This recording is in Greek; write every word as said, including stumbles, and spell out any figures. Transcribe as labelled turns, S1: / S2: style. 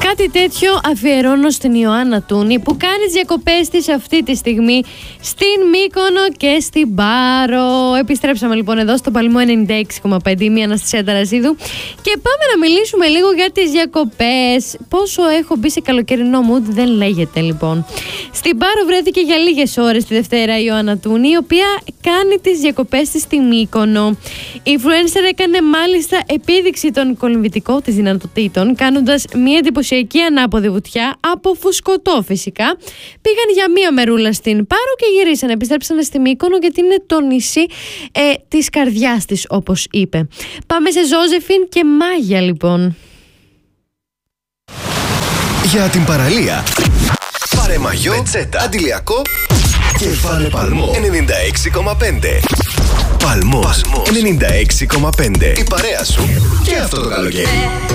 S1: Κάτι τέτοιο αφιερώνω στην Ιωάννα Τούνη που κάνει τις διακοπές της αυτή τη στιγμή στην Μύκονο και στην Πάρο. Επιστρέψαμε λοιπόν εδώ στο Παλμό ενενήντα έξι κόμμα πέντε, η Αναστασία Ταρασίδου, και πάμε να μιλήσουμε λίγο για τις διακοπές. Πόσο έχω μπει σε καλοκαιρινό mood δεν λέγεται λοιπόν. Στην Πάρο βρέθηκε για λίγες ώρες τη Δευτέρα η Ιωάννα Τούνη, η οποία κάνει τις διακοπές της στη Μύκονο. Η influencer έκανε μάλιστα επίδειξη των κολυμβητικών της δυνατοτήτων, κάνοντας μια εντυπωσιακή ανάποδη βουτιά από φουσκωτό φυσικά. Πήγαν για μία μερούλα στην Πάρο και γυρίσαν, επιστρέψαν στη Μύκονο, γιατί είναι το νησί ε, της καρδιάς της, όπως είπε. Πάμε σε Ζώζεφιν και Μάγια λοιπόν.
S2: Για την παραλία, πάρε μαγιό, πετσέτα, αντιλιακό και βάλε Παλμό ενενήντα έξι κόμμα πέντε. Παλμός ενενήντα έξι κόμμα πέντε. Η παρέα σου και αυτό το καλοκαίρι.